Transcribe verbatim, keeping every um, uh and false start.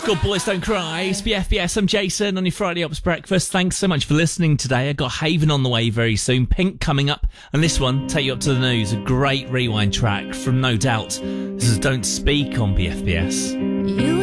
Good boys don't cry. It's B F B S. I'm Jason on your Friday Ops Breakfast. Thanks so much for listening today. I got Haven on the way very soon. Pink coming up. And this one, take you up to the news. A great rewind track from No Doubt. This is Don't Speak on B F B S. You